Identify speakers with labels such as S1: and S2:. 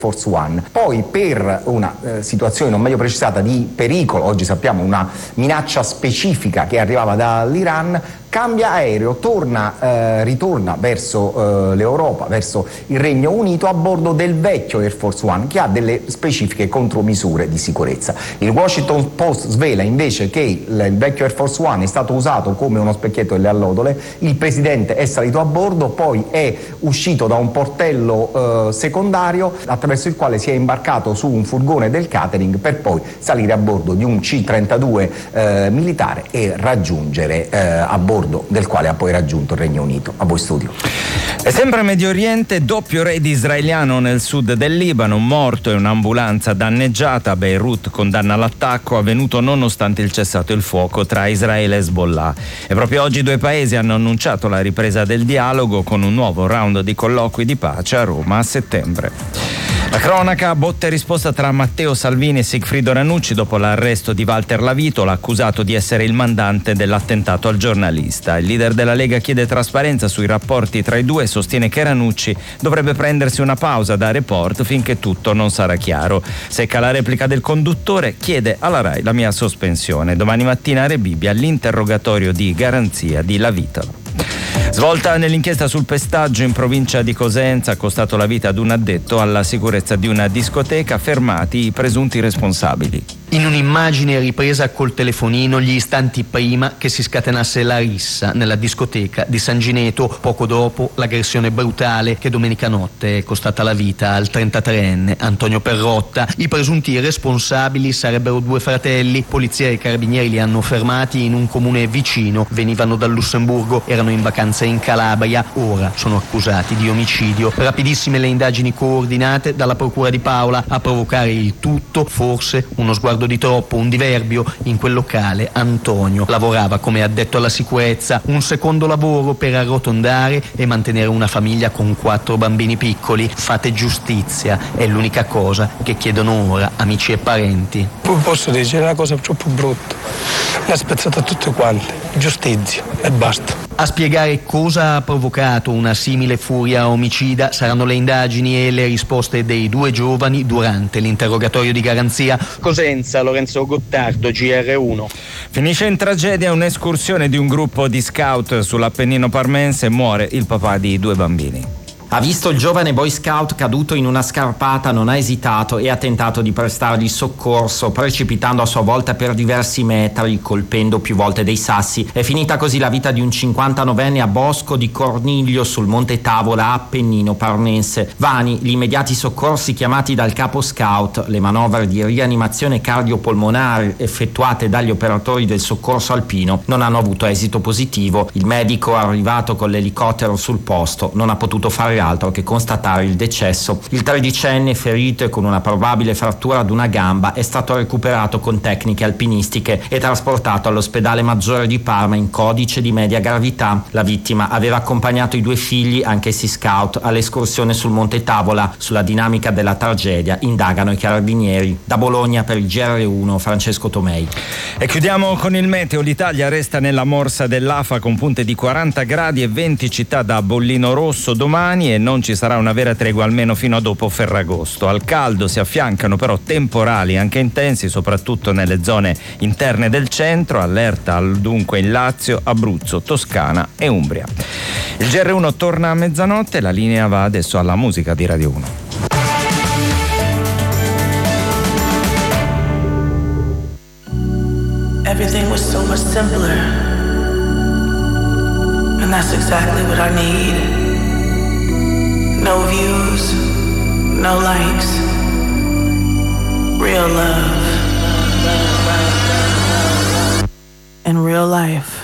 S1: Force One. Poi per una situazione non meglio precisata di pericolo, oggi sappiamo una minaccia specifica che arrivava dall'Iran, cambia aereo, ritorna verso l'Europa, verso il Regno Unito a bordo del vecchio Air Force One che ha delle specifiche contromisure di sicurezza. Il Washington Post svela invece che il vecchio Air Force One è stato usato come uno specchietto delle allodole, il presidente è salito a bordo, poi è uscito da un portello secondario attraverso il quale si è imbarcato su un furgone del catering per poi salire a bordo di un C-32 militare e raggiungere a bordo del quale ha poi raggiunto il Regno Unito. A voi studio.
S2: E sempre Medio Oriente, doppio raid israeliano nel sud del Libano, un morto e un'ambulanza danneggiata. Beirut condanna l'attacco avvenuto nonostante il cessato il fuoco tra Israele e Hezbollah. E proprio oggi i due paesi hanno annunciato la ripresa del dialogo con un nuovo round di colloqui di pace a Roma a settembre. La cronaca, botta e risposta tra Matteo Salvini e Sigfrido Ranucci dopo l'arresto di Walter Lavitola, accusato di essere il mandante dell'attentato al giornalista. Il leader della Lega chiede trasparenza sui rapporti tra i due e sostiene che Ranucci dovrebbe prendersi una pausa da Report finché tutto non sarà chiaro. Secca la replica del conduttore, chiede alla Rai la mia sospensione. Domani mattina a Rebibbia l'interrogatorio di garanzia di Lavitola. Svolta nell'inchiesta sul pestaggio in provincia di Cosenza, ha costato la vita ad un addetto alla sicurezza di una discoteca, fermati i presunti responsabili.
S3: In un'immagine ripresa col telefonino gli istanti prima che si scatenasse la rissa nella discoteca di San Gineto, poco dopo l'aggressione brutale che domenica notte è costata la vita al 33enne Antonio Perrotta. I presunti responsabili sarebbero due fratelli, polizia e carabinieri li hanno fermati in un comune vicino, venivano dal Lussemburgo, erano in vacanza in Calabria, ora sono accusati di omicidio. Rapidissime le indagini coordinate dalla procura di Paola, a provocare il tutto forse uno sguardo di troppo, un diverbio. In quel locale Antonio lavorava come addetto alla sicurezza, un secondo lavoro per arrotondare e mantenere una famiglia con 4 bambini piccoli. Fate giustizia, è l'unica cosa che chiedono ora amici e parenti.
S4: Posso dire, è una cosa troppo brutta, l'ha spezzata tutte quante, giustizia e basta.
S3: A spiegare cosa ha provocato una simile furia omicida saranno le indagini e le risposte dei due giovani durante l'interrogatorio di garanzia. Cosenza, Lorenzo Gottardo, GR1.
S2: Finisce in tragedia un'escursione di un gruppo di scout sull'Appennino parmense, muore il papà di 2 bambini.
S5: Ha visto il giovane boy scout caduto in una scarpata, non ha esitato e ha tentato di prestargli soccorso, precipitando a sua volta per diversi metri, colpendo più volte dei sassi. È finita così la vita di un 59enne a Bosco di Corniglio sul Monte Tavola, Appennino parmense. Vani gli immediati soccorsi chiamati dal capo scout, le manovre di rianimazione cardiopolmonare effettuate dagli operatori del soccorso alpino non hanno avuto esito positivo. Il medico, arrivato con l'elicottero sul posto, non ha potuto fare altro che constatare il decesso. Il 13enne, ferito e con una probabile frattura ad una gamba, è stato recuperato con tecniche alpinistiche e trasportato all'ospedale maggiore di Parma in codice di media gravità. La vittima aveva accompagnato i 2 figli, anch'essi scout, all'escursione sul Monte Tavola. Sulla dinamica della tragedia indagano i carabinieri. Da Bologna per il GR1 Francesco Tomei.
S2: E chiudiamo con il meteo. L'Italia resta nella morsa dell'afa con punte di 40 gradi e 20 città da bollino rosso domani, e non ci sarà una vera tregua almeno fino a dopo Ferragosto. Al caldo si affiancano però temporali anche intensi, soprattutto nelle zone interne del centro. Allerta dunque in Lazio, Abruzzo, Toscana e Umbria. Il GR1 torna a mezzanotte, la linea va adesso alla musica di Radio 1.
S6: Everything was so much simpler, and that's exactly what I need. No views, no likes, real love, in real life.